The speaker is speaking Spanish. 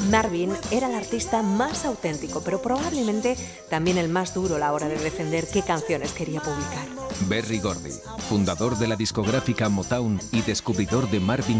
Marvin era el artista más auténtico, pero probablemente también el más duro a la hora de defender qué canciones quería publicar. Berry Gordy, fundador de la discográfica Motown y descubridor de Marvin